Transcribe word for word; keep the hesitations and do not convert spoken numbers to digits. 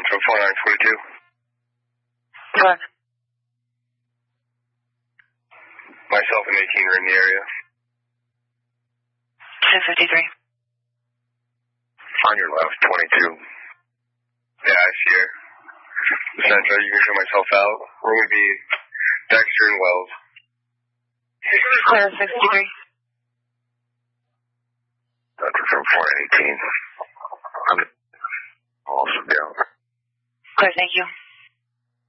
Central four nine four two. What? Myself and eighteen are in the area. two fifty-three. On your left, twenty-two. Yeah, I see her. Central, you can show myself out. Room would be Dexter and Wells. Clear sixty-three. Central from four eighteen. I'm also down. Clear, thank you.